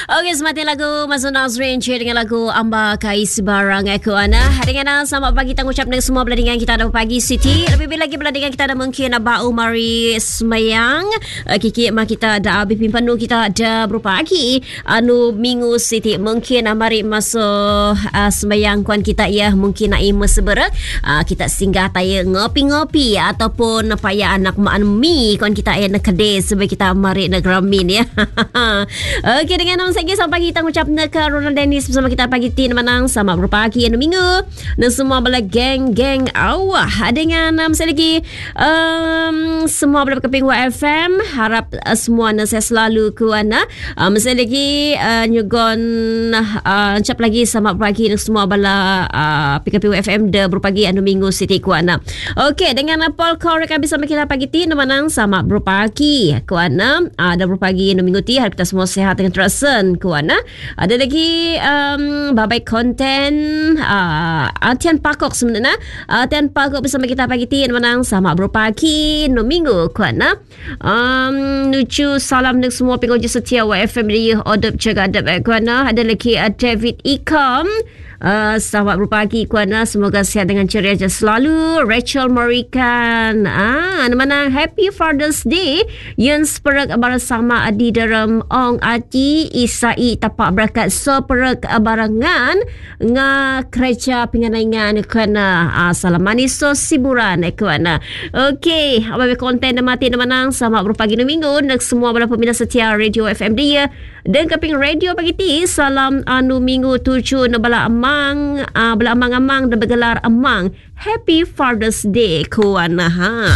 Okey, semati lagu Mazun Nazrin dengan lagu Amba Kai Sebarang Ana. Dengan selamat pagi kita ucap dengan semua beladingan kita ada pagi Siti. Lebih lagi beladingan kita ada mungkin bau mari semayang. Kiki mak kita ada bipin penuh kita ada berpagi. Minggu Siti mungkin mari masuk semayang kuan kita ya mungkin nak mesebera. Kita singgah taya ngopi-ngopi ataupun payah anak mak mi kuan kita nak kedai sebab kita mari nak ramin ya. Okey, dengan nama saya sampai pagi kita ucap ke Ronald Dennis bersama kita pagi tin menang sama berpagi minggu dan semua bala geng awah dengan saya lagi semua bala keping FM harap semua saya selalu kuana saya lagi nyugon ucap lagi sama berpagi semua bala PKPU FM de berpagi minggu Siti kuana. Okey, dengan Paul Korek habis sama kita pagi tin menang sama berpagi kuana ada berpagi minggu ti harap kita semua sehat dengan terasen kuana. Ada lagi babai konten Tian Pakok sebenarnya Tian Pakok bersama kita pagi tin menang sama berpagi no minggu kuana. Nuju salam untuk semua pengoji setia WFM di odop jaga adab kuana. Ada lagi David Ikam selamat berpagi kuana, semoga sihat dengan ceria je selalu. Rachel Morikan mana Happy Father's Day yang seperak bersama di dalam ong ati isai tapak berakat seperak barangan nga kerja penganangan kuana. Salam manis so siburan kuana. Okey, apa konten mati menang selamat berpagi minggu untuk semua bala peminat setia Radio FM dia dan keping radio pagi ti salam minggu 7 bala amang dan bergelar amang. Happy Father's Day kuana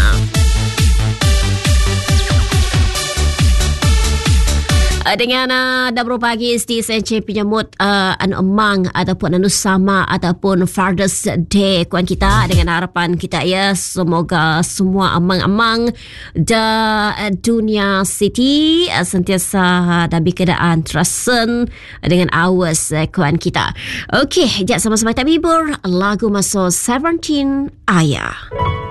dengan dah berpagi isti saya penyambut amang ataupun sama ataupun Father's Day kuan kita dengan harapan kita ya semoga semua amang-amang da dunia Siti sentiasa dalam keadaan terasen dengan awas kuan kita. Okey, jap sama-sama kita hibur lagu masuk 17 Ayah.